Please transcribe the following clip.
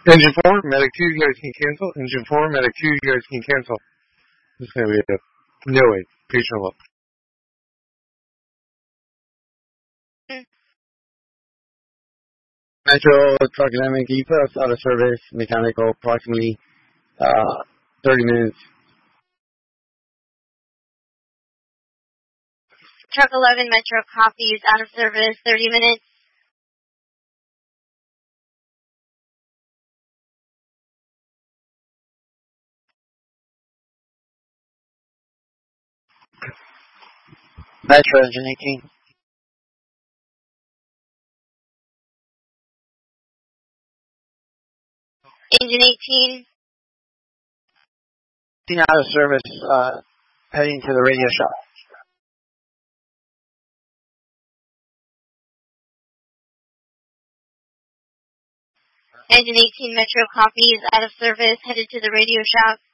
Engine 4, Medic 2, you guys can cancel. Engine 4, Medic 2, you guys can cancel. This is going to be a no wait. Patient look. Metro Truck Dynamic, you put us out of service, mechanical, approximately 30 minutes. Truck 11, Metro copies, out of service, 30 minutes. Metro Engine 18. Engine 18. Out of service, heading to the radio shop. Engine 18, Metro copies, out of service, headed to the radio shop.